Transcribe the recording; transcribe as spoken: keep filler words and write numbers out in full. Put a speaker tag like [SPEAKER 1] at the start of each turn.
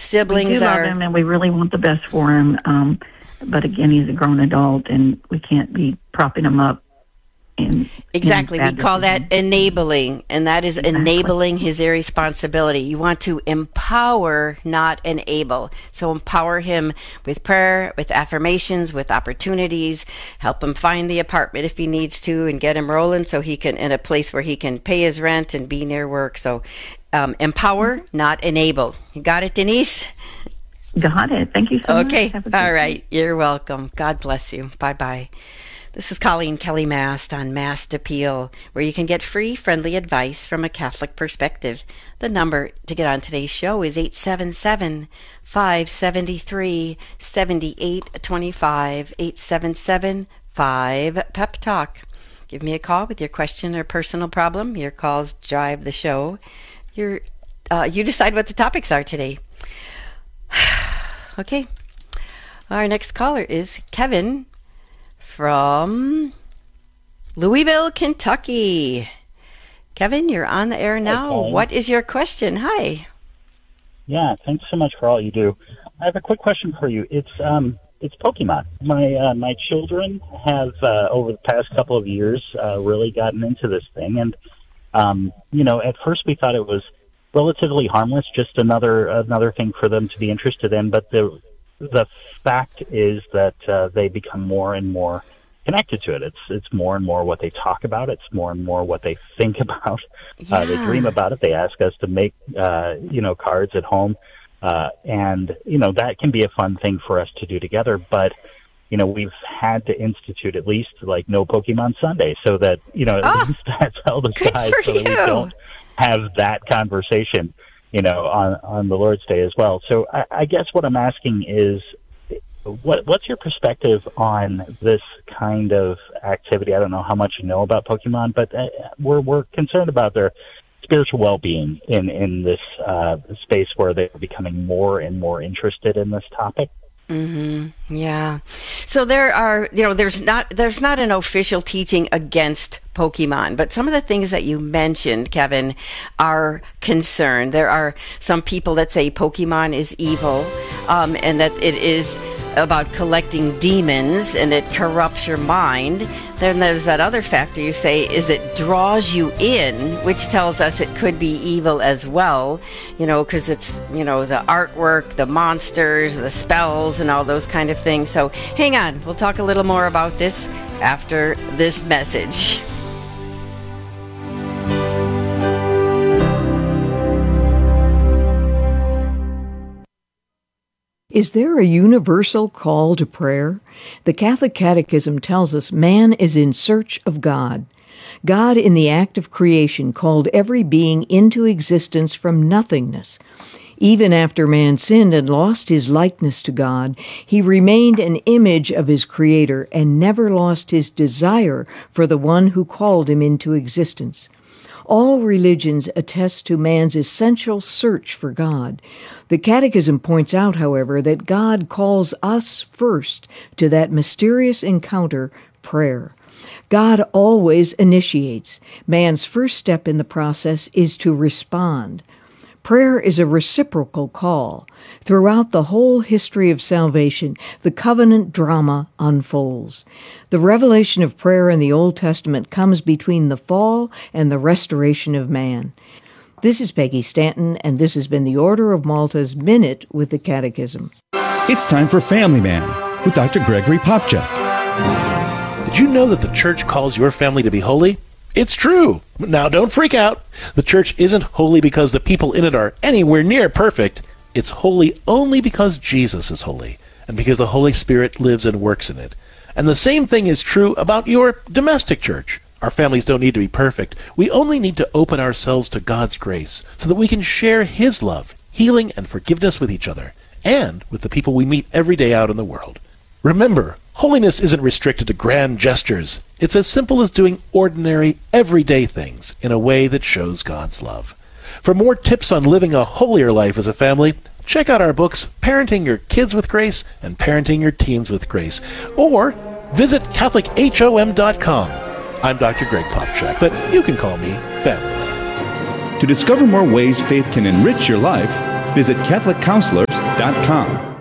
[SPEAKER 1] siblings
[SPEAKER 2] we do
[SPEAKER 1] are...
[SPEAKER 2] love him, and we really want the best for him. Um, but again, he's a grown adult, and we can't be propping him up. And,
[SPEAKER 1] exactly.
[SPEAKER 2] and
[SPEAKER 1] we call that enabling, and that is
[SPEAKER 2] exactly.
[SPEAKER 1] enabling his irresponsibility. You want to empower, not enable. So empower him with prayer, with affirmations, with opportunities. Help him find the apartment if he needs to, and get him rolling so he can, in a place where he can pay his rent and be near work. So um, empower, not enable. You got it, Denise?
[SPEAKER 2] Got it. Thank you so
[SPEAKER 1] okay.
[SPEAKER 2] much.
[SPEAKER 1] Okay. All right. Day. You're welcome. God bless you. Bye-bye. This is Colleen Kelly Mast on Mast Appeal, where you can get free, friendly advice from a Catholic perspective. The number to get on today's show is eight seven seven, five seven three, seven eight two five, eight seven seven, five, P E P Talk. Give me a call with your question or personal problem. Your calls drive the show. Your, uh, you decide what the topics are today. Okay. Our next caller is Kevin from Louisville, Kentucky. Kevin, you're on the air now.
[SPEAKER 3] Okay.
[SPEAKER 1] What is your question? Hi.
[SPEAKER 3] Yeah, thanks so much for all you do. I have a quick question for you. It's um, it's Pokemon. My uh, my children have uh, over the past couple of years uh, really gotten into this thing, and um, you know, at first we thought it was relatively harmless, just another another thing for them to be interested in. But the the fact is that uh, they become more and more connected to it. It's it's more and more what they talk about. It's more and more what they think about.
[SPEAKER 1] Yeah.
[SPEAKER 3] Uh, they dream about it. They ask us to make uh, you know cards at home, uh, and you know that can be a fun thing for us to do together. But you know we've had to institute at least like no Pokemon Sunday, so that you know at
[SPEAKER 1] oh,
[SPEAKER 3] least that's held aside so that we don't have that conversation, you know, on, on the Lord's Day as well. So I, I guess what I'm asking is, what what's your perspective on this kind of activity? I don't know how much you know about Pokemon, but uh, we're we're concerned about their spiritual well-being in in this uh, space where they're becoming more and more interested in this topic.
[SPEAKER 1] Mm-hmm. Yeah. So there are, you know, there's not there's not an official teaching against Pokemon, but some of the things that you mentioned, Kevin, are concerned. There are some people that say Pokemon is evil, um, and that it is about collecting demons and it corrupts your mind. Then there's that other factor you say is it draws you in, which tells us it could be evil as well, you know, because it's, you know, the artwork, the monsters, the spells, and all those kind of things. So hang on, we'll talk a little more about this after this message.
[SPEAKER 4] Is there a universal call to prayer? The Catholic Catechism tells us man is in search of God. God, in the act of creation, called every being into existence from nothingness. Even after man sinned and lost his likeness to God, he remained an image of his Creator and never lost his desire for the one who called him into existence. All religions attest to man's essential search for God. The Catechism points out, however, that God calls us first to that mysterious encounter, prayer. God always initiates. Man's first step in the process is to respond. Prayer is a reciprocal call. Throughout the whole history of salvation, the covenant drama unfolds. The revelation of prayer in the Old Testament comes between the fall and the restoration of man. This is Peggy Stanton, and this has been the Order of Malta's Minute with the Catechism.
[SPEAKER 5] It's time for Family Man with Doctor Gregory Popcak.
[SPEAKER 6] Did you know that the Church calls your family to be holy? It's true. Now, don't freak out. The Church isn't holy because the people in it are anywhere near perfect. It's holy only because Jesus is holy, and because the Holy Spirit lives and works in it. And the same thing is true about your domestic church. Our families don't need to be perfect. We only need to open ourselves to God's grace so that we can share His love, healing, and forgiveness with each other, and with the people we meet every day out in the world. Remember, holiness isn't restricted to grand gestures. It's as simple as doing ordinary, everyday things in a way that shows God's love. For more tips on living a holier life as a family, check out our books, Parenting Your Kids with Grace and Parenting Your Teens with Grace, or visit Catholic H O M dot com. I'm Doctor Greg Popcak, but you can call me Family Man.
[SPEAKER 5] To discover more ways faith can enrich your life, visit Catholic Counselors dot com.